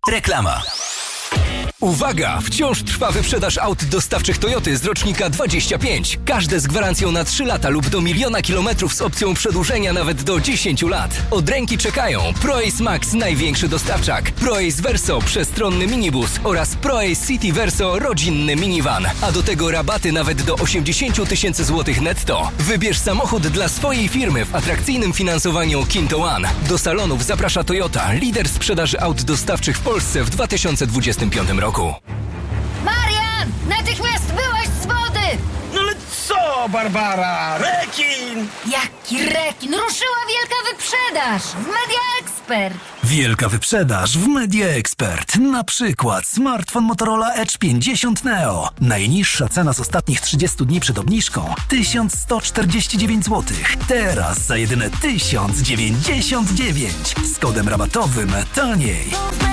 Reklama. Uwaga! Wciąż trwa wyprzedaż aut dostawczych Toyoty z rocznika 25. Każde z gwarancją na 3 lata lub do 1 000 000 kilometrów z opcją przedłużenia nawet do 10 lat. Od ręki czekają ProAce Max, największy dostawczak, ProAce Verso, przestronny minibus oraz ProAce City Verso, rodzinny minivan. A do tego rabaty nawet do 80 000 złotych netto. Wybierz samochód dla swojej firmy w atrakcyjnym finansowaniu Kinto One. Do salonów zaprasza Toyota, lider sprzedaży aut dostawczych w Polsce w 2025 roku. Marian! Natychmiast wyłaź z wody! No ale co, Barbara? Rekin! Jaki rekin? Ruszyła wielka wyprzedaż w Media Expert. Wielka wyprzedaż w Media Expert. Na przykład smartfon Motorola Edge 50 Neo. Najniższa cena z ostatnich 30 dni przed obniżką 1149 zł. Teraz za jedyne 1099. Z kodem rabatowym taniej.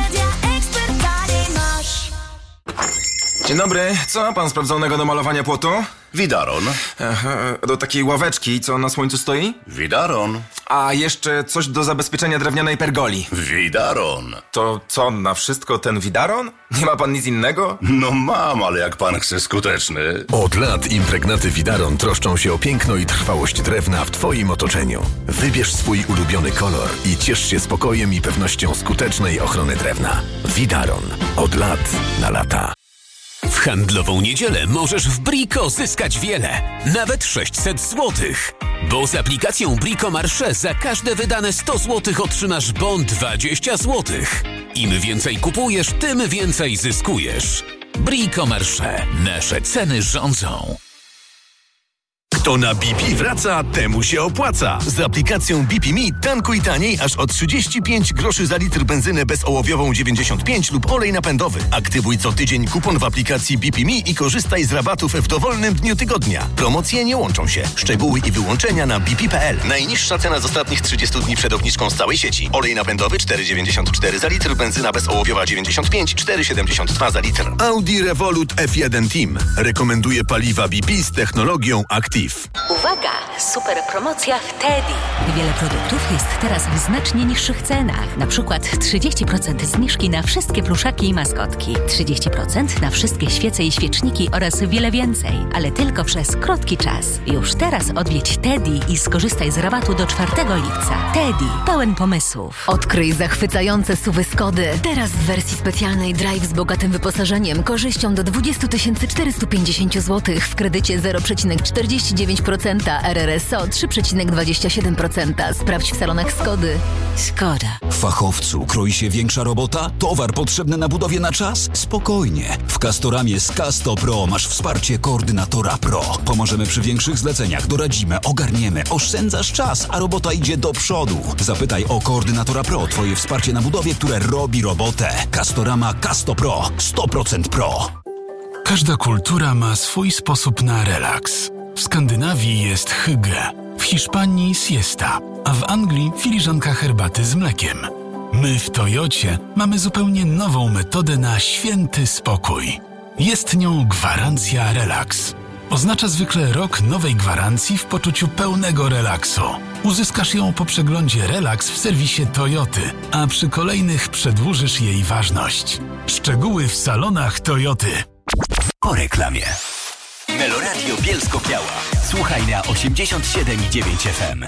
Dzień dobry, co ma pan sprawdzonego do malowania płotu? Widaron. Do takiej ławeczki, co na słońcu stoi? Widaron. A jeszcze coś do zabezpieczenia drewnianej pergoli. Widaron. To co, na wszystko ten widaron? Nie ma pan nic innego? No mam, ale jak pan chce skuteczny. Od lat impregnaty Widaron troszczą się o piękno i trwałość drewna w twoim otoczeniu. Wybierz swój ulubiony kolor i ciesz się spokojem i pewnością skutecznej ochrony drewna. Widaron. Od lat na lata. W handlową niedzielę możesz w Brico zyskać wiele, nawet 600 zł. Bo z aplikacją Brico Marché za każde wydane 100 zł otrzymasz bon 20 zł. Im więcej kupujesz, tym więcej zyskujesz. Brico Marché. Nasze ceny rządzą. Kto na BP wraca, temu się opłaca. Z aplikacją BP Me tankuj taniej aż o 35 groszy za litr benzynę bezołowiową 95 lub olej napędowy. Aktywuj co tydzień kupon w aplikacji BP Me i korzystaj z rabatów w dowolnym dniu tygodnia. Promocje nie łączą się. Szczegóły i wyłączenia na bp.pl. Najniższa cena z ostatnich 30 dni przed obniżką z całej sieci. Olej napędowy 4,94 za litr, benzyna bezołowiowa 95, 4,72 za litr. Audi Revolut F1 Team rekomenduje paliwa BP z technologią Active. Uwaga! Super promocja w Teddy. Wiele produktów jest teraz w znacznie niższych cenach. Na przykład 30% zniżki na wszystkie pluszaki i maskotki. 30% na wszystkie świece i świeczniki oraz wiele więcej. Ale tylko przez krótki czas. Już teraz odwiedź Teddy i skorzystaj z rabatu do 4 lipca. Teddy. Pełen pomysłów. Odkryj zachwycające SUV-y Skody. Teraz w wersji specjalnej Drive z bogatym wyposażeniem. Korzyścią do 20 450 zł w kredycie 0,49%, RRSO 3,27%. Sprawdź w salonach Skody. Skoda. Fachowcu, kroi się większa robota? Towar potrzebny na budowie na czas? Spokojnie. W Castoramie z Casto Pro masz wsparcie koordynatora Pro. Pomożemy przy większych zleceniach, doradzimy, ogarniemy, oszczędzasz czas, a robota idzie do przodu. Zapytaj o koordynatora Pro, twoje wsparcie na budowie, które robi robotę. Castorama Casto Pro. 100% Pro. Każda kultura ma swój sposób na relaks. W Skandynawii jest hygge, w Hiszpanii siesta, a w Anglii filiżanka herbaty z mlekiem. My w Toyocie mamy zupełnie nową metodę na święty spokój. Jest nią gwarancja relaks. Oznacza zwykle rok nowej gwarancji w poczuciu pełnego relaksu. Uzyskasz ją po przeglądzie Relaks w serwisie Toyoty, a przy kolejnych przedłużysz jej ważność. Szczegóły w salonach Toyoty. Po reklamie. Meloradio Bielsko-Biała. Słuchaj na 87,9 FM.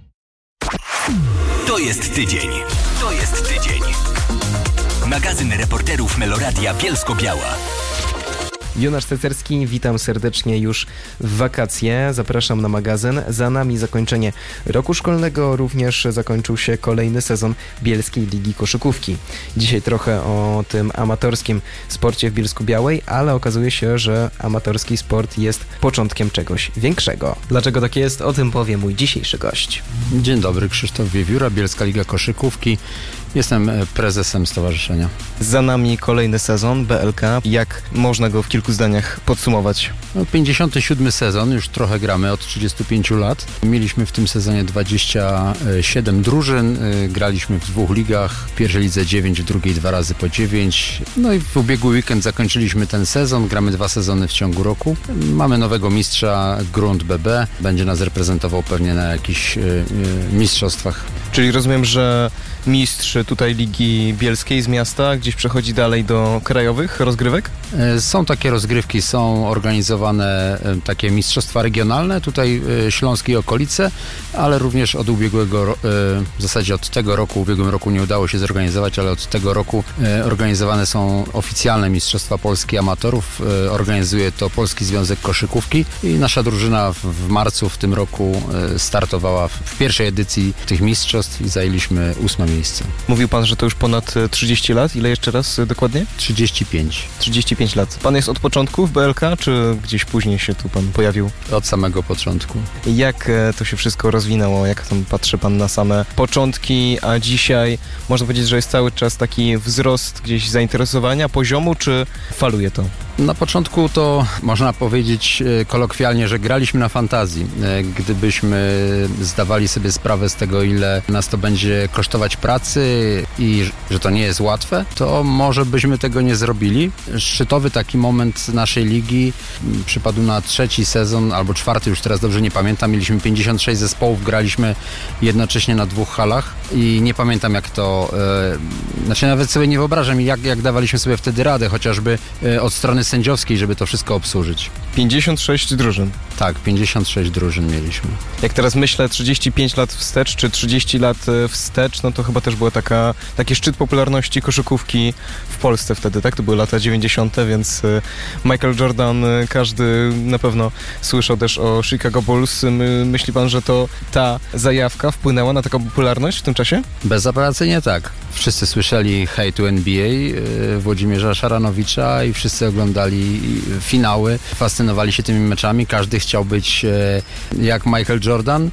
To jest tydzień. To jest tydzień. Magazyn reporterów Meloradia Bielsko-Biała. Jonasz Cecerski, witam serdecznie już w wakacje. Zapraszam na magazyn. Za nami zakończenie roku szkolnego. Również zakończył się kolejny sezon Bielskiej Ligi Koszykówki. Dzisiaj trochę o tym amatorskim sporcie w Bielsku-Białej, ale okazuje się, że amatorski sport jest początkiem czegoś większego. Dlaczego tak jest? O tym powie mój dzisiejszy gość. Dzień dobry, Krzysztof Wiewióra, Bielska Liga Koszykówki. Jestem prezesem stowarzyszenia. Za nami kolejny sezon BLK. Jak można go w kilku zdaniach podsumować? 57 sezon, już trochę gramy od 35 lat. Mieliśmy w tym sezonie 27 drużyn, graliśmy w 2 ligach, w pierwszej lidze 9, w drugiej 2 razy po 9. No i w ubiegły weekend zakończyliśmy ten sezon, gramy 2 sezony w ciągu roku. Mamy nowego mistrza, Grunt BB, będzie nas reprezentował pewnie na jakichś mistrzostwach. Czyli rozumiem, że mistrz tutaj Ligi Bielskiej z miasta, gdzieś przechodzi dalej do krajowych rozgrywek? Są takie rozgrywki, są organizowane takie mistrzostwa regionalne, tutaj Śląskie i okolice, ale również od w zasadzie od tego roku, w ubiegłym roku nie udało się zorganizować, ale od tego roku organizowane są oficjalne Mistrzostwa Polski Amatorów. Organizuje to Polski Związek Koszykówki i nasza drużyna w marcu w tym roku startowała w pierwszej edycji tych mistrzostw i zajęliśmy 8. miejsce. Mówił pan, że to już ponad 30 lat. Ile jeszcze raz dokładnie? 35. 35 lat. Pan jest od początku w BLK, czy gdzieś później się tu pan pojawił? Od samego początku. Jak to się wszystko rozwinęło? Jak tam patrzy pan na same początki, a dzisiaj można powiedzieć, że jest cały czas taki wzrost gdzieś zainteresowania, poziomu, czy faluje to? Na początku to można powiedzieć kolokwialnie, że graliśmy na fantazji. Gdybyśmy zdawali sobie sprawę z tego, ile nas to będzie kosztować pracy i że to nie jest łatwe, to może byśmy tego nie zrobili. Szczytowy taki moment naszej ligi przypadł na 3. sezon albo 4, już teraz dobrze nie pamiętam. Mieliśmy 56 zespołów, graliśmy jednocześnie na 2 halach i nie pamiętam jak to, nawet sobie nie wyobrażam jak dawaliśmy sobie wtedy radę, chociażby od strony sędziowskiej, żeby to wszystko obsłużyć. 56 drużyn. Tak, 56 drużyn mieliśmy. Jak teraz myślę 35 lat wstecz, czy 30 lat wstecz, no to chyba też była taki szczyt popularności koszykówki w Polsce wtedy, tak? To były lata 90., więc Michael Jordan, każdy na pewno słyszał też o Chicago Bulls. Myśli pan, że to ta zajawka wpłynęła na taką popularność w tym czasie? Bezapelacyjnie tak. Wszyscy słyszeli Hej to NBA Włodzimierza Szaranowicza i wszyscy oglądali finały, fascynowali się tymi meczami, każdy chciał być jak Michael Jordan.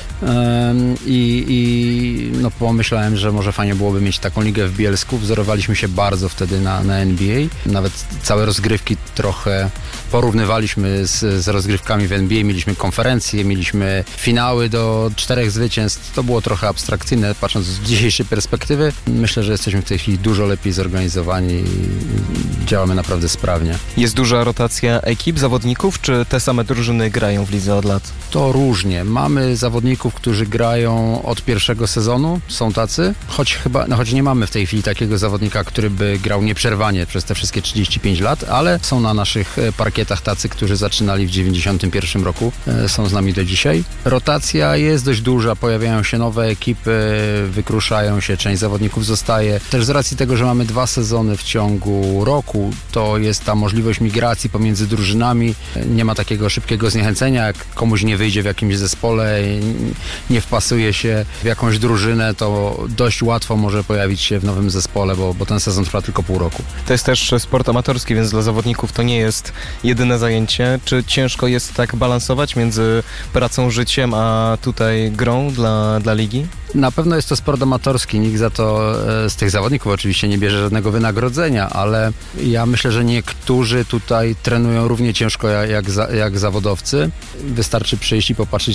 No pomyślałem, że może fajnie byłoby mieć taką ligę w Bielsku. Wzorowaliśmy się bardzo wtedy na NBA. Nawet całe rozgrywki trochę porównywaliśmy z rozgrywkami w NBA. Mieliśmy konferencje, mieliśmy finały do 4 zwycięstw. To było trochę abstrakcyjne, patrząc z dzisiejszej perspektywy. Myślę, że jesteśmy w tej chwili dużo lepiej zorganizowani i działamy naprawdę sprawnie. Jest duża rotacja ekip, zawodników, czy te same drużyny grają w lidze od lat? To różnie. Mamy zawodników, którzy grają od pierwszego sezonu, są tacy, choć nie mamy w tej chwili takiego zawodnika, który by grał nieprzerwanie przez te wszystkie 35 lat, ale są na naszych parkietach tacy, którzy zaczynali w 91 roku, są z nami do dzisiaj. Rotacja jest dość duża, pojawiają się nowe ekipy, wykruszają się, część zawodników zostaje. Też z racji tego, że mamy 2 sezony w ciągu roku, to jest ta możliwość migracji pomiędzy drużynami. Nie ma takiego szybkiego zniechęcenia, jak komuś nie wyjdzie w jakimś zespole, nie wpasuje się w jakąś drużynę, to dość łatwo może pojawić się w nowym zespole, bo ten sezon trwa tylko pół roku. To jest też sport amatorski, więc dla zawodników to nie jest jedyne zajęcie. Czy ciężko jest tak balansować między pracą, życiem, a tutaj grą dla ligi? Na pewno jest to sport amatorski, nikt za to z tych zawodników oczywiście nie bierze żadnego wynagrodzenia, ale ja myślę, że niektórzy tutaj trenują równie ciężko jak zawodowcy. Wystarczy przyjść i popatrzeć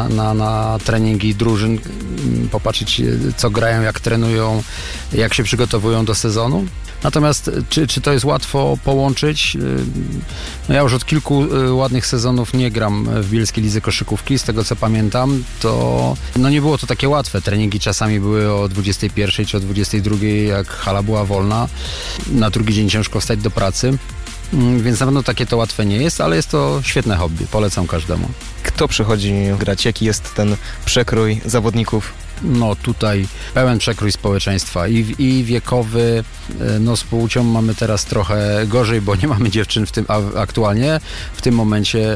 na treningi drużyn, popatrzeć co grają, jak trenują, jak się przygotowują do sezonu. Natomiast czy to jest łatwo połączyć? No ja już od kilku ładnych sezonów nie gram w Bielskiej Lidze Koszykówki. Z tego co pamiętam, to nie było to takie łatwe. Treningi czasami były o 21 czy o 22, jak hala była wolna. Na drugi dzień ciężko wstać do pracy. Więc na pewno takie to łatwe nie jest, ale jest to świetne hobby. Polecam każdemu. Kto przychodzi grać? Jaki jest ten przekrój zawodników? No tutaj pełen przekrój społeczeństwa i wiekowy, z płcią mamy teraz trochę gorzej, bo nie mamy dziewczyn aktualnie w tym momencie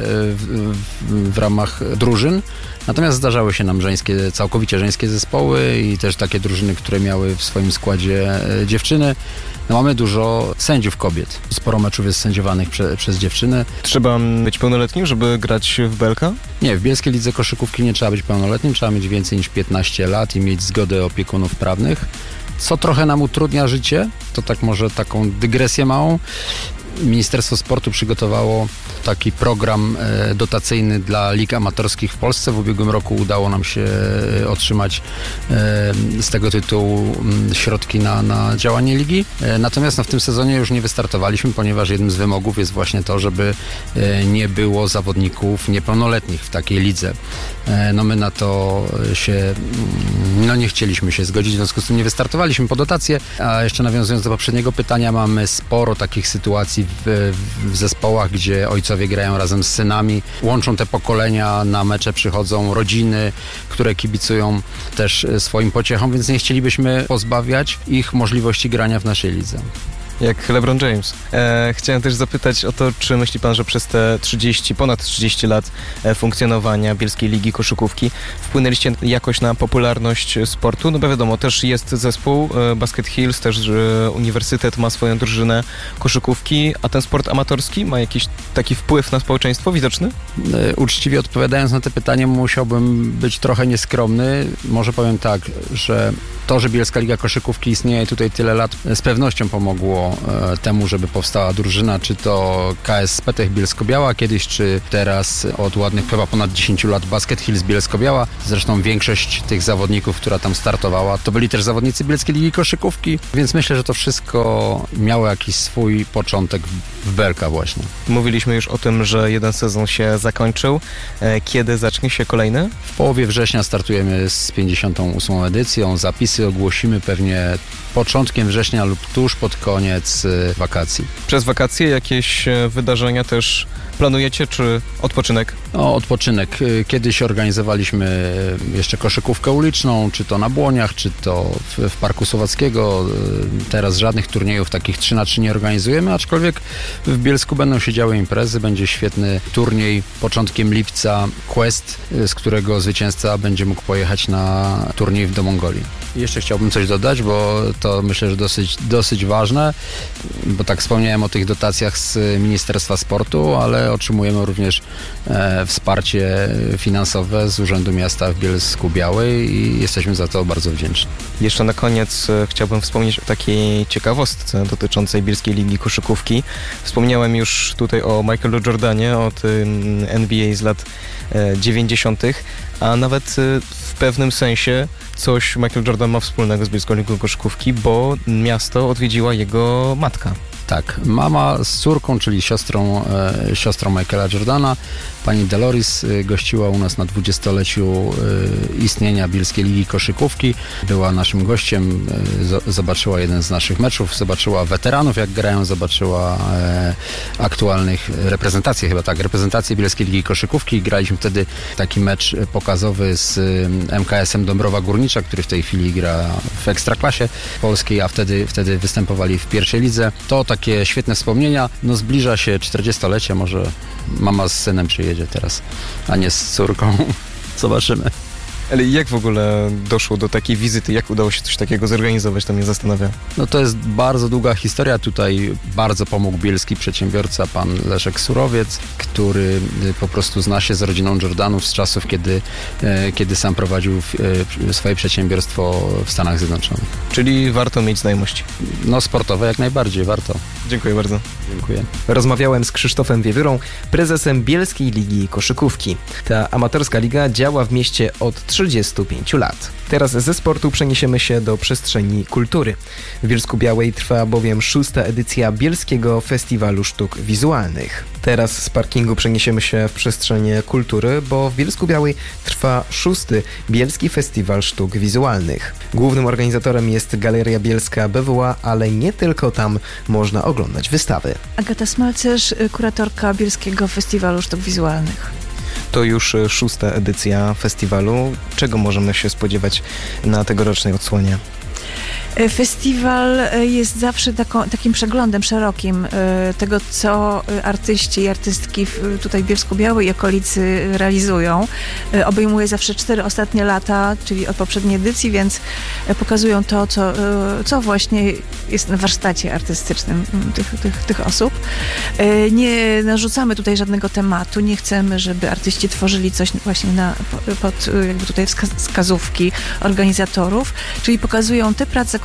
w ramach drużyn. Natomiast zdarzały się nam całkowicie żeńskie zespoły i też takie drużyny, które miały w swoim składzie dziewczyny. Mamy dużo sędziów kobiet. Sporo meczów jest sędziowanych przez dziewczyny. Trzeba być pełnoletnim, żeby grać w BLK? Nie, w Bielskiej Lidze Koszykówki nie trzeba być pełnoletnim, trzeba mieć więcej niż 15 lat i mieć zgodę opiekunów prawnych, co trochę nam utrudnia życie. To tak może taką dygresję małą. Ministerstwo Sportu przygotowało taki program dotacyjny dla lig amatorskich w Polsce. W ubiegłym roku udało nam się otrzymać z tego tytułu środki na działanie ligi. Natomiast w tym sezonie już nie wystartowaliśmy, ponieważ jednym z wymogów jest właśnie to, żeby nie było zawodników niepełnoletnich w takiej lidze. My na to się nie chcieliśmy się zgodzić, w związku z tym nie wystartowaliśmy po dotację. A jeszcze nawiązując do poprzedniego pytania, mamy sporo takich sytuacji w zespołach, gdzie ojcowie grają razem z synami, łączą te pokolenia, na mecze przychodzą rodziny, które kibicują też swoim pociechom, więc nie chcielibyśmy pozbawiać ich możliwości grania w naszej lidze. Jak LeBron James. Chciałem też zapytać o to, czy myśli pan, że przez te ponad 30 lat funkcjonowania Bielskiej Ligi Koszykówki wpłynęliście jakoś na popularność sportu? No bo wiadomo, też jest zespół Basket Hills, też uniwersytet ma swoją drużynę koszykówki, a ten sport amatorski ma jakiś taki wpływ na społeczeństwo widoczny? Uczciwie odpowiadając na to pytanie, musiałbym być trochę nieskromny. Może powiem tak, że to, że Bielska Liga Koszykówki istnieje tutaj tyle lat, z pewnością pomogło temu, żeby powstała drużyna, czy to KS Petech Bielsko-Biała kiedyś, czy teraz od ładnych chyba ponad 10 lat Basket Hills Bielsko-Biała. Zresztą większość tych zawodników, która tam startowała, to byli też zawodnicy Bielskiej Ligi Koszykówki, więc myślę, że to wszystko miało jakiś swój początek w Belka właśnie. Mówiliśmy już o tym, że jeden sezon się zakończył. Kiedy zacznie się kolejny? W połowie września startujemy z 58. edycją. Zapisy ogłosimy pewnie początkiem września lub tuż pod koniec wakacji. Przez wakacje jakieś wydarzenia też planujecie, czy odpoczynek? Odpoczynek. Kiedyś organizowaliśmy jeszcze koszykówkę uliczną, czy to na Błoniach, czy to w Parku Słowackiego. Teraz żadnych turniejów takich 3x3 nie organizujemy, aczkolwiek w Bielsku będą się działy imprezy. Będzie świetny turniej początkiem lipca Quest, z którego zwycięzca będzie mógł pojechać na turniej do Mongolii. I jeszcze chciałbym coś dodać, bo to myślę, że dosyć ważne, bo tak wspomniałem o tych dotacjach z Ministerstwa Sportu, ale otrzymujemy również wsparcie finansowe z Urzędu Miasta w Bielsku-Białej i jesteśmy za to bardzo wdzięczni. Jeszcze na koniec chciałbym wspomnieć o takiej ciekawostce dotyczącej Bielskiej Ligi Koszykówki. Wspomniałem już tutaj o Michaelu Jordanie, o tym NBA z lat 90., a nawet w pewnym sensie coś Michael Jordan ma wspólnego z Bielską Ligą Koszykówki, bo miasto odwiedziła jego matka. Tak, mama z córką, czyli siostrą Michaela Jordana, pani Deloris, gościła u nas na 20-leciu istnienia Bielskiej Ligi Koszykówki. Była naszym gościem, zobaczyła jeden z naszych meczów, zobaczyła weteranów, jak grają, zobaczyła aktualnych reprezentację Bielskiej Ligi Koszykówki. Graliśmy wtedy taki mecz pokazowy z MKS-em Dąbrowa Górnicza, który w tej chwili gra w Ekstraklasie Polskiej, a wtedy występowali w pierwszej lidze. To takie świetne wspomnienia. Zbliża się 40-lecie, może mama z synem przyjedzie teraz, a nie z córką. Zobaczymy. Ale jak w ogóle doszło do takiej wizyty? Jak udało się coś takiego zorganizować? To mnie zastanawia. To jest bardzo długa historia. Tutaj bardzo pomógł bielski przedsiębiorca, pan Leszek Surowiec, który po prostu zna się z rodziną Jordanów z czasów, kiedy sam prowadził swoje przedsiębiorstwo w Stanach Zjednoczonych. Czyli warto mieć znajomości? Sportowe jak najbardziej, warto. Dziękuję bardzo. Dziękuję. Rozmawiałem z Krzysztofem Wiewiórą, prezesem Bielskiej Ligi Koszykówki. Ta amatorska liga działa w mieście od 35 lat. Teraz ze sportu przeniesiemy się do przestrzeni kultury. W Bielsku-Białej trwa bowiem 6. edycja Bielskiego Festiwalu Sztuk Wizualnych. Teraz z parkingu przeniesiemy się w przestrzenie kultury, bo w Bielsku-Białej trwa 6. Bielski Festiwal Sztuk Wizualnych. Głównym organizatorem jest Galeria Bielska BWA, ale nie tylko tam można oglądać wystawy. Agata Smalcerz, kuratorka Bielskiego Festiwalu Sztuk Wizualnych. To już 6. edycja festiwalu. Czego możemy się spodziewać na tegorocznej odsłonie? Festiwal jest zawsze takim przeglądem szerokim tego, co artyści i artystki tutaj w Bielsku-Białej i okolicy realizują. Obejmuje zawsze 4 ostatnie lata, czyli od poprzedniej edycji, więc pokazują to, co właśnie jest na warsztacie artystycznym tych osób. Nie narzucamy tutaj żadnego tematu, nie chcemy, żeby artyści tworzyli coś właśnie pod jakby tutaj wskazówki organizatorów, czyli pokazują te prace,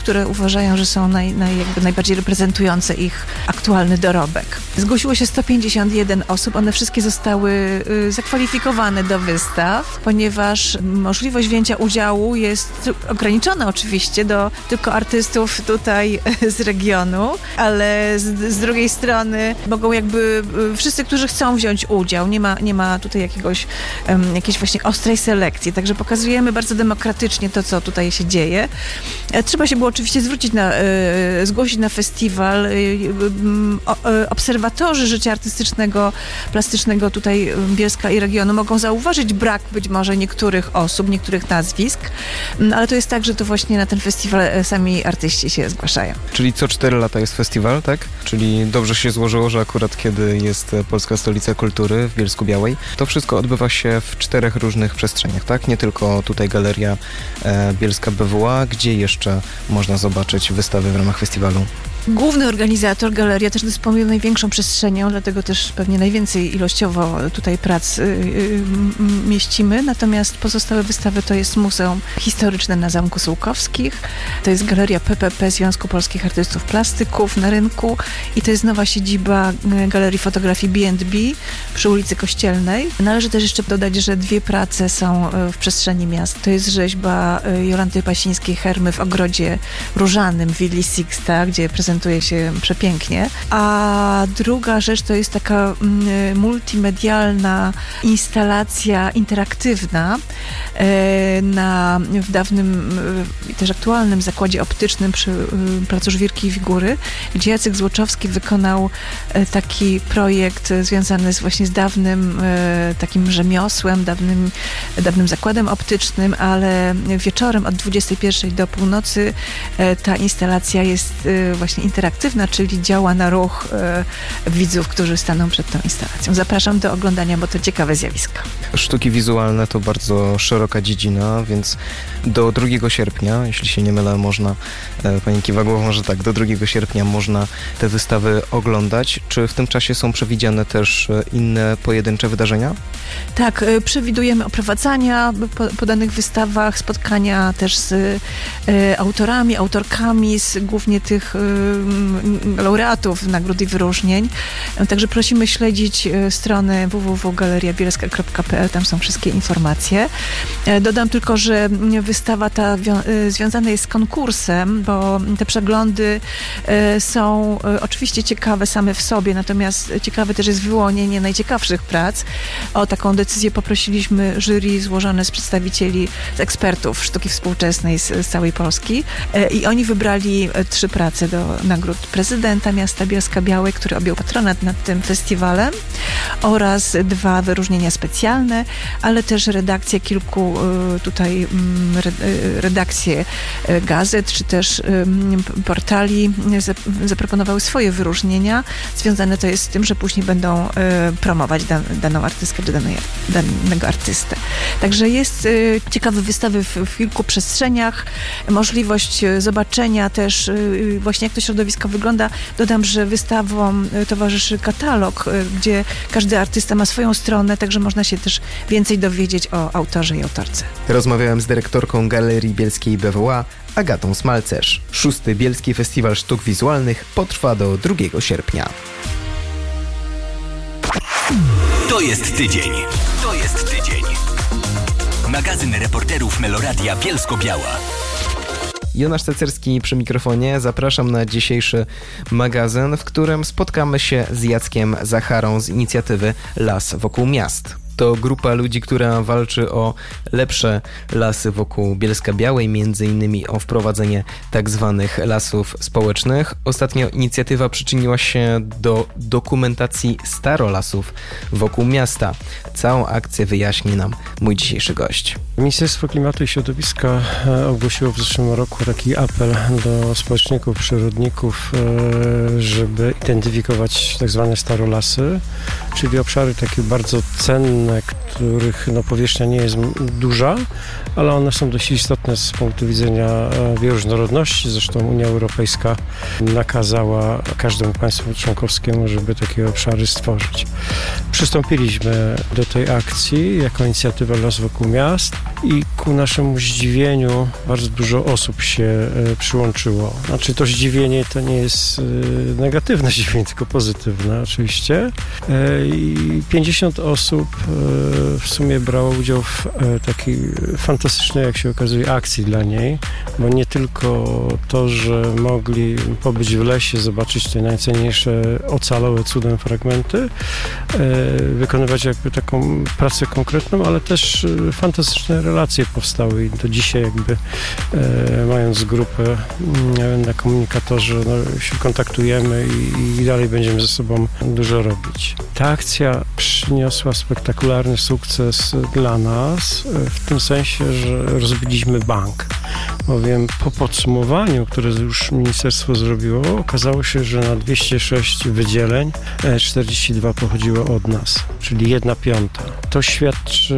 które uważają, że są najbardziej reprezentujące ich aktualny dorobek. Zgłosiło się 151 osób, one wszystkie zostały zakwalifikowane do wystaw, ponieważ możliwość wzięcia udziału jest ograniczona oczywiście do tylko artystów tutaj z regionu, ale z drugiej strony mogą jakby wszyscy, którzy chcą wziąć udział. Nie ma tutaj jakiejś właśnie ostrej selekcji, także pokazujemy bardzo demokratycznie to, co tutaj się dzieje. Trzeba się było oczywiście zgłosić na festiwal. Obserwatorzy życia artystycznego, plastycznego tutaj Bielska i regionu mogą zauważyć brak być może niektórych osób, niektórych nazwisk, ale to jest tak, że to właśnie na ten festiwal sami artyści się zgłaszają. Czyli co 4 lata jest festiwal, tak? Czyli dobrze się złożyło, że akurat kiedy jest Polska Stolica Kultury w Bielsku-Białej, to wszystko odbywa się w 4 różnych przestrzeniach, tak? Nie tylko tutaj Galeria Bielska BWA, gdzie jeszcze można zobaczyć wystawy w ramach festiwalu? Główny organizator, galeria, też dysponuje największą przestrzenią, dlatego też pewnie najwięcej ilościowo tutaj prac mieścimy. Natomiast pozostałe wystawy to jest Muzeum Historyczne na Zamku Sułkowskich, to jest Galeria PPP Związku Polskich Artystów Plastyków na Rynku i to jest nowa siedziba Galerii Fotografii B&B przy ulicy Kościelnej. Należy też jeszcze dodać, że 2 prace są w przestrzeni miast. To jest rzeźba Jolanty Pasińskiej-Hermy w Ogrodzie Różanym w Willi Sixta, gdzie prezentuje się przepięknie. A druga rzecz to jest taka multimedialna instalacja interaktywna w dawnym, też aktualnym zakładzie optycznym przy Placu Żwirki i Wigury, gdzie Jacek Złoczowski wykonał taki projekt związany właśnie z dawnym takim rzemiosłem, dawnym zakładem optycznym, ale wieczorem od 21 do północy ta instalacja jest właśnie interaktywna, czyli działa na ruch widzów, którzy staną przed tą instalacją. Zapraszam do oglądania, bo to ciekawe zjawisko. Sztuki wizualne to bardzo szeroka dziedzina, więc do 2 sierpnia, jeśli się nie mylę, można, pani kiwa głową, że tak, do 2 sierpnia można te wystawy oglądać. Czy w tym czasie są przewidziane też inne pojedyncze wydarzenia? Tak, przewidujemy oprowadzania po danych wystawach, spotkania też z autorami, autorkami, głównie tych laureatów nagród i wyróżnień. Także prosimy śledzić stronę www.galeriabielska.pl, tam są wszystkie informacje. Dodam tylko, że wystawa ta związana jest z konkursem, bo te przeglądy są oczywiście ciekawe same w sobie, natomiast ciekawe też jest wyłonienie najciekawszych prac. O taką decyzję poprosiliśmy jury złożone z przedstawicieli, z ekspertów sztuki współczesnej z całej Polski i oni wybrali 3 prace do nagród prezydenta miasta Bielska-Białej, który objął patronat nad tym festiwalem, oraz 2 wyróżnienia specjalne, ale też redakcje kilku tutaj redakcje gazet, czy też portali zaproponowały swoje wyróżnienia. Związane to jest z tym, że później będą promować daną artystkę czy danego artystę. Także jest ciekawe wystawy w kilku przestrzeniach, możliwość zobaczenia też właśnie jak to środowisko wygląda. Dodam, że wystawom towarzyszy katalog, gdzie każdy artysta ma swoją stronę, także można się też więcej dowiedzieć o autorze i autorce. Rozmawiałem z dyrektorką Galerii Bielskiej BWA, Agatą Smalcerz. 6. Bielski Festiwal Sztuk Wizualnych potrwa do 2 sierpnia. To jest tydzień. Magazyn reporterów Meloradia Bielsko-Biała. Jonasz Cecerski przy mikrofonie. Zapraszam na dzisiejszy magazyn, w którym spotkamy się z Jackiem Zacharą z inicjatywy Las wokół miast. To grupa ludzi, która walczy o lepsze lasy wokół Bielska-Białej, między innymi o wprowadzenie tak zwanych lasów społecznych. Ostatnio inicjatywa przyczyniła się do dokumentacji starolasów wokół miasta. Całą akcję wyjaśni nam mój dzisiejszy gość. Ministerstwo Klimatu i Środowiska ogłosiło w zeszłym roku taki apel do społeczników, przyrodników, żeby identyfikować tak zwane starolasy, czyli obszary takie bardzo cenne tereny, których powierzchnia nie jest duża, ale one są dość istotne z punktu widzenia bioróżnorodności. Zresztą Unia Europejska nakazała każdemu państwu członkowskiemu, żeby takie obszary stworzyć. Przystąpiliśmy do tej akcji jako inicjatywa Las wokół miast i ku naszemu zdziwieniu bardzo dużo osób się przyłączyło. Znaczy to zdziwienie to nie jest negatywne zdziwienie, tylko pozytywne oczywiście. I 50 osób w sumie brało udział w takiej fantastycznej, jak się okazuje, akcji dla niej, bo nie tylko to, że mogli pobyć w lesie, zobaczyć te najcenniejsze ocalałe cudem fragmenty, wykonywać jakby taką pracę konkretną, ale też fantastyczne relacje powstały i do dzisiaj jakby mając grupę na komunikatorze się kontaktujemy i dalej będziemy ze sobą dużo robić. Ta akcja przyniosła spektakularny sukces dla nas w tym sensie, że rozbiliśmy bank. Bowiem po podsumowaniu, które już ministerstwo zrobiło, okazało się, że na 206 wydzieleń 42 pochodziło od nas, czyli 1/5. To świadczy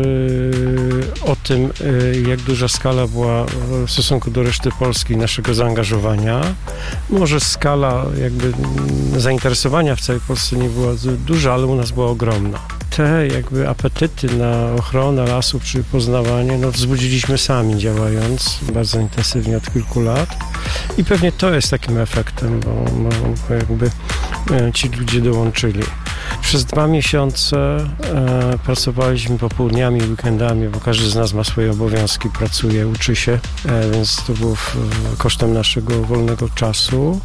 o tym, jak duża skala była w stosunku do reszty Polski naszego zaangażowania. Może skala jakby zainteresowania w całej Polsce nie była duża, ale u nas była ogromna. Te jakby apetyty na ochronę lasów czy poznawanie wzbudziliśmy sami, działając bardzo intensywnie od kilku lat i pewnie to jest takim efektem, bo jakby ci ludzie dołączyli. Przez 2 miesiące pracowaliśmy popołudniami, weekendami, bo każdy z nas ma swoje obowiązki, pracuje, uczy się, więc to było kosztem naszego wolnego czasu.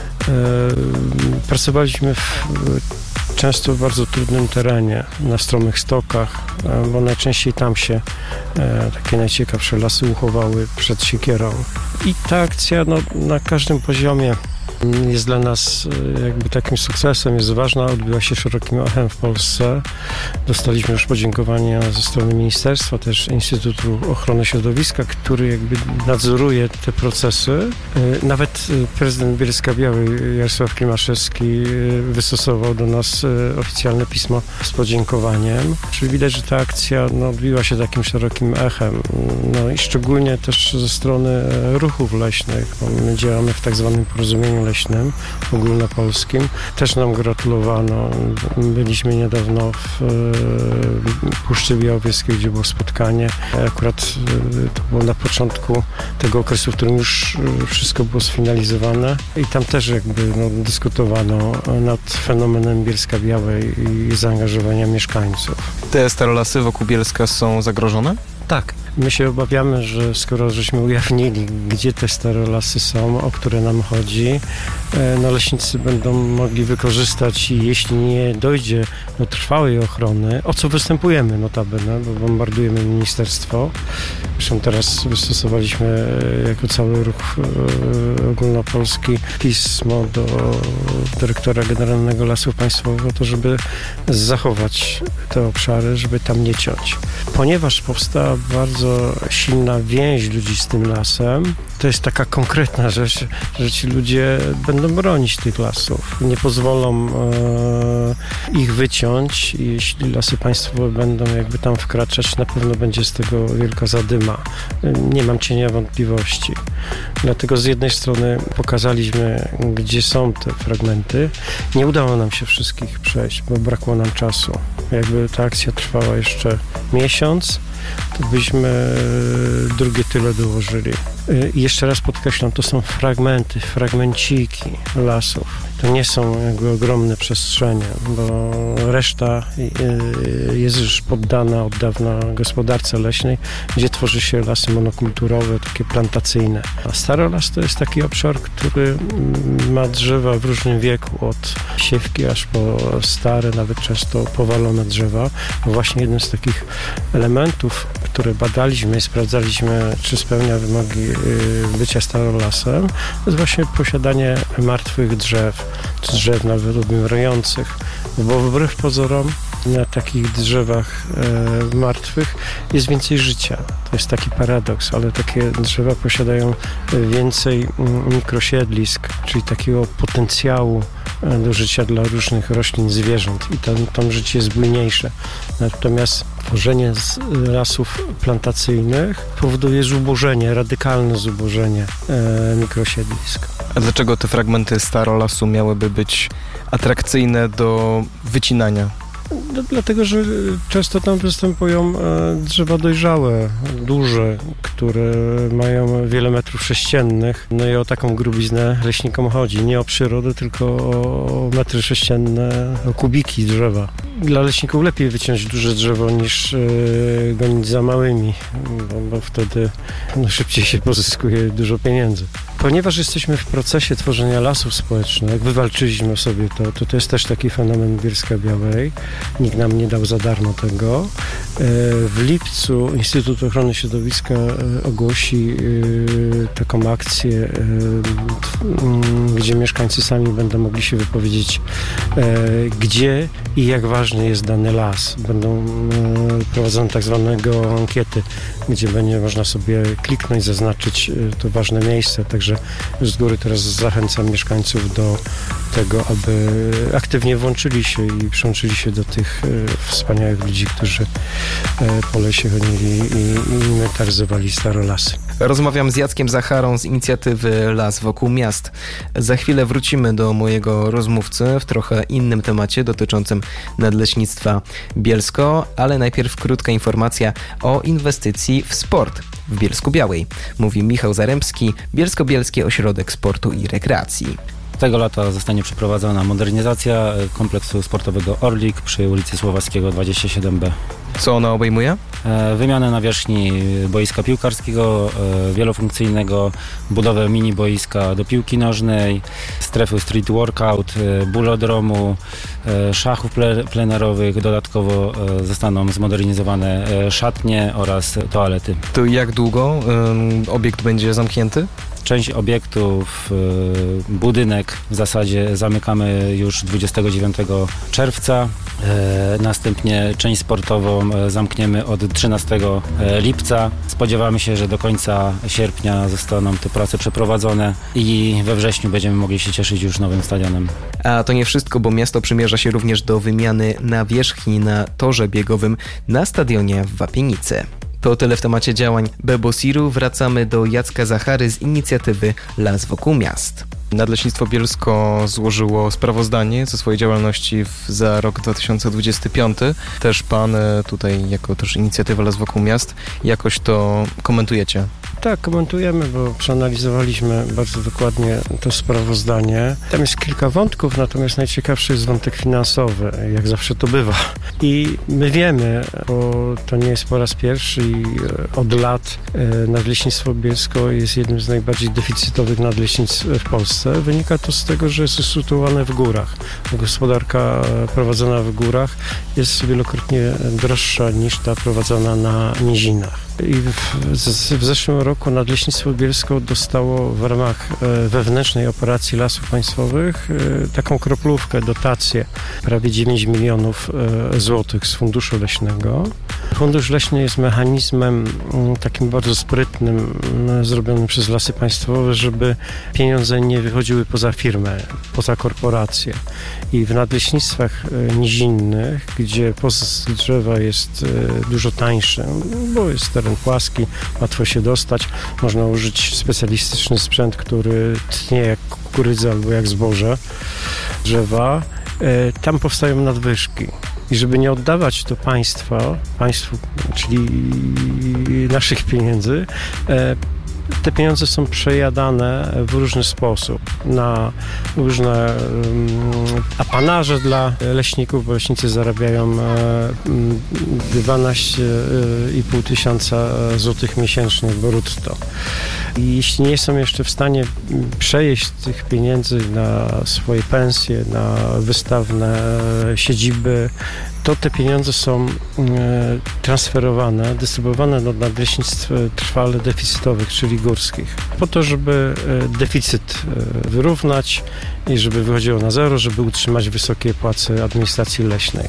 Pracowaliśmy często w bardzo trudnym terenie, na stromych stokach, bo najczęściej tam się takie najciekawsze lasy uchowały przed siekierą. I ta akcja na każdym poziomie jest dla nas jakby takim sukcesem, jest ważna, odbyła się szerokim echem w Polsce. Dostaliśmy już podziękowania ze strony ministerstwa, też Instytutu Ochrony Środowiska, który jakby nadzoruje te procesy. Nawet prezydent Bielska-Białej Jarosław Klimaszewski wystosował do nas oficjalne pismo z podziękowaniem. Czyli widać, że ta akcja odbiła się takim szerokim echem. I szczególnie też ze strony ruchów leśnych, bo my działamy w tak zwanym porozumieniu leśnym, ogólnopolskim. Też nam gratulowano. Byliśmy niedawno w Puszczy Białowieskiej, gdzie było spotkanie. Akurat to było na początku tego okresu, w którym już wszystko było sfinalizowane i tam też jakby dyskutowano nad fenomenem Bielska-Białej i zaangażowania mieszkańców. Te starolasy wokół Bielska są zagrożone? Tak. My się obawiamy, że skoro żeśmy ujawnili, gdzie te starolasy są, o które nam chodzi, leśnicy będą mogli wykorzystać i jeśli nie dojdzie do trwałej ochrony, o co występujemy notabene, bo bombardujemy ministerstwo. Zresztą teraz wystosowaliśmy jako cały ruch ogólnopolski pismo do dyrektora generalnego Lasów Państwowych o to, żeby zachować te obszary, żeby tam nie ciąć. Ponieważ powstała bardzo silna więź ludzi z tym lasem, to jest taka konkretna rzecz, że ci ludzie będą bronić tych lasów. Nie pozwolą ich wyciąć i jeśli Lasy Państwowe będą jakby tam wkraczać, na pewno będzie z tego wielka zadyma. Nie mam cienia wątpliwości. Dlatego z jednej strony pokazaliśmy, gdzie są te fragmenty. Nie udało nam się wszystkich przejść, bo brakło nam czasu. Jakby ta akcja trwała jeszcze miesiąc, to byśmy drugie tyle dołożyli. I jeszcze raz podkreślam, to są fragmenty, fragmenciki lasów. To nie są jakby ogromne przestrzenie, bo reszta jest już poddana od dawna gospodarce leśnej, gdzie tworzy się lasy monokulturowe, takie plantacyjne. A starolas to jest taki obszar, który ma drzewa w różnym wieku, od siewki aż po stare, nawet często powalone drzewa. Bo właśnie jednym z takich elementów, które badaliśmy i sprawdzaliśmy, czy spełnia wymogi bycia starolasem, to jest właśnie posiadanie martwych drzew, czy drzew nawet umierających, bo wbrew pozorom Na takich drzewach martwych jest więcej życia. To jest taki paradoks, ale takie drzewa posiadają więcej mikrosiedlisk, czyli takiego potencjału do życia dla różnych roślin, zwierząt i tam życie jest bujniejsze. Natomiast tworzenie z lasów plantacyjnych powoduje zubożenie, radykalne zubożenie mikrosiedlisk. A dlaczego te fragmenty starolasu miałyby być atrakcyjne do wycinania? No, dlatego, że często tam występują drzewa dojrzałe, duże, które mają wiele metrów sześciennych. No i o taką grubiznę leśnikom chodzi. Nie o przyrodę, tylko o metry sześcienne, o kubiki drzewa. Dla leśników lepiej wyciąć duże drzewo niż gonić za małymi, bo wtedy szybciej się pozyskuje dużo pieniędzy. Ponieważ jesteśmy w procesie tworzenia lasów społecznych, wywalczyliśmy sobie to jest też taki fenomen Bielska-Białej. Nikt nam nie dał za darmo tego. W lipcu Instytut Ochrony Środowiska ogłosi taką akcję, gdzie mieszkańcy sami będą mogli się wypowiedzieć, gdzie i jak ważny jest dany las. Będą prowadzone tak zwane ankiety, gdzie będzie można sobie kliknąć, zaznaczyć to ważne miejsce. Także z góry teraz zachęcam mieszkańców do tego, aby aktywnie włączyli się i przyłączyli się do tych wspaniałych ludzi, którzy po lesie chodili i inwentaryzowali starolasy. Rozmawiam z Jackiem Zacharą z inicjatywy Las wokół miast. Za chwilę wrócimy do mojego rozmówcy w trochę innym temacie dotyczącym nadleśnictwa Bielsko, ale najpierw krótka informacja o inwestycji w sport w Bielsku-Białej. Mówi Michał Zaremski, Bielsko-Bielski Ośrodek Sportu i Rekreacji. Tego lata zostanie przeprowadzona modernizacja kompleksu sportowego Orlik przy ulicy Słowackiego 27B. Co ona obejmuje? Wymianę nawierzchni boiska piłkarskiego, wielofunkcyjnego, budowę mini boiska do piłki nożnej, strefy street workout, bulodromu, szachów plenerowych. Dodatkowo zostaną zmodernizowane szatnie oraz toalety. To jak długo obiekt będzie zamknięty? Część obiektów, budynek w zasadzie zamykamy już 29 czerwca. Następnie część sportową zamkniemy od 13 lipca. Spodziewamy się, że do końca sierpnia zostaną te prace przeprowadzone i we wrześniu będziemy mogli się cieszyć już nowym stadionem. A to nie wszystko, bo miasto przymierza się również do wymiany nawierzchni na torze biegowym na stadionie w Wapienicy. To tyle w temacie działań Bebosiru. Wracamy do Jacka Zachary z inicjatywy Las wokół miast. Nadleśnictwo Bielsko złożyło sprawozdanie ze swojej działalności za rok 2025. Też pan tutaj, jako też inicjatywa Las wokół miast, jakoś to komentujecie? Tak, komentujemy, bo przeanalizowaliśmy bardzo dokładnie to sprawozdanie. Tam jest kilka wątków, natomiast najciekawszy jest wątek finansowy, jak zawsze to bywa. I my wiemy, bo to nie jest po raz pierwszy i od lat Nadleśnictwo Bielsko jest jednym z najbardziej deficytowych nadleśnictw w Polsce. Wynika to z tego, że jest usytuowane w górach. Gospodarka prowadzona w górach jest wielokrotnie droższa niż ta prowadzona na nizinach. I w zeszłym roku Nadleśnictwo Bielsko dostało w ramach wewnętrznej operacji Lasów Państwowych taką kroplówkę, dotację, prawie 9 milionów złotych z Funduszu Leśnego. Fundusz Leśny jest mechanizmem takim bardzo sprytnym, zrobionym przez Lasy Państwowe, żeby pieniądze nie wychodziły poza firmę, poza korporacje. I w nadleśnictwach nizinnych, gdzie pozysk drzewa jest dużo tańszy, bo jest teren płaski, łatwo się dostać, można użyć specjalistyczny sprzęt, który tnie jak kukurydza albo jak zboże drzewa. Tam powstają nadwyżki. I żeby nie oddawać to państwu, czyli naszych pieniędzy, te pieniądze są przejadane w różny sposób na różne apanaże dla leśników, bo leśnicy zarabiają 12,5 tysiąca złotych miesięcznie brutto. I jeśli nie są jeszcze w stanie przejeść tych pieniędzy na swoje pensje, na wystawne siedziby, to te pieniądze są transferowane, dystrybuowane do nadleśnictw trwale deficytowych, czyli górskich, po to, żeby deficyt wyrównać i żeby wychodziło na zero, żeby utrzymać wysokie płace administracji leśnej.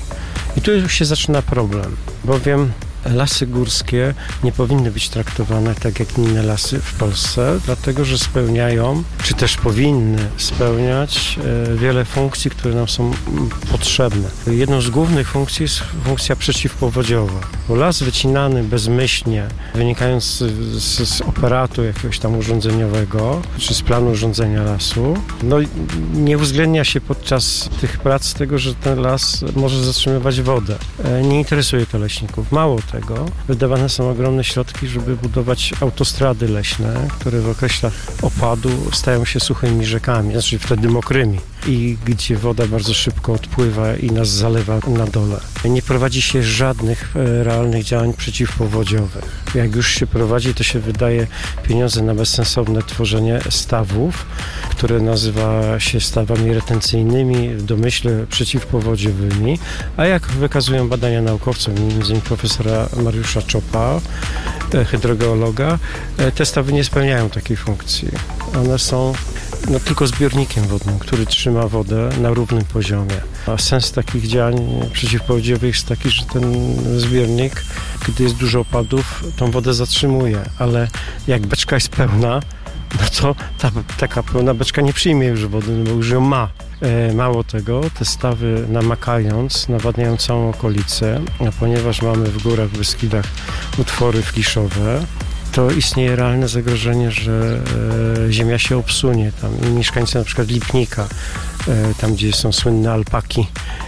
I tu już się zaczyna problem, bowiem lasy górskie nie powinny być traktowane tak jak inne lasy w Polsce, dlatego że spełniają, czy też powinny spełniać wiele funkcji, które nam są potrzebne. Jedną z głównych funkcji jest funkcja przeciwpowodziowa, bo las wycinany bezmyślnie, wynikając z operatu jakiegoś tam urządzeniowego, czy z planu urządzenia lasu, no nie uwzględnia się podczas tych prac tego, że ten las może zatrzymywać wodę. Nie interesuje to leśników. Mało tego, wydawane są ogromne środki, żeby budować autostrady leśne, które w określach opadu stają się suchymi rzekami, znaczy wtedy mokrymi i gdzie woda bardzo szybko odpływa i nas zalewa na dole. Nie prowadzi się żadnych realnych działań przeciwpowodziowych. Jak już się prowadzi, to się wydaje pieniądze na bezsensowne tworzenie stawów, które nazywa się stawami retencyjnymi, w domyśle przeciwpowodziowymi, a jak wykazują badania naukowców, m.in. profesora Mariusza Czopa, hydrogeologa, te stawy nie spełniają takiej funkcji. One są tylko zbiornikiem wodnym, który trzyma wodę na równym poziomie. A sens takich działań przeciwpowodziowych jest taki, że ten zbiornik, gdy jest dużo opadów, tą wodę zatrzymuje, ale jak beczka jest pełna, no to taka pełna beczka nie przyjmie już wody, bo już ją ma. Mało tego, te stawy namakając, nawadniają całą okolicę, a ponieważ mamy w górach, w Beskidach utwory fliszowe, to istnieje realne zagrożenie, że ziemia się obsunie tam i mieszkańcy na przykład Lipnika, tam gdzie są słynne alpaki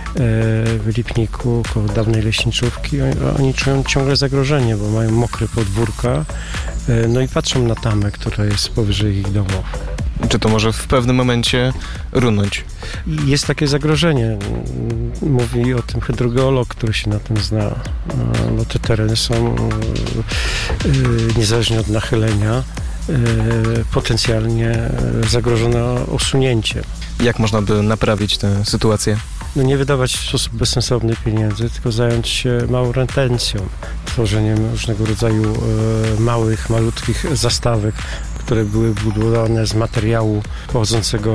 w Lipniku, koło dawnej leśniczówki, oni czują ciągle zagrożenie, bo mają mokre podwórka, no i patrzą na tamę, która jest powyżej ich domów. Czy to może w pewnym momencie runąć? Jest takie zagrożenie. Mówi o tym hydrogeolog, który się na tym zna, bo te tereny są niezależnie od nachylenia potencjalnie zagrożone osunięciem. Jak można by naprawić tę sytuację? Nie wydawać w sposób bezsensowny pieniędzy, tylko zająć się małą retencją, tworzeniem różnego rodzaju malutkich zastawek, które były budowane z materiału pochodzącego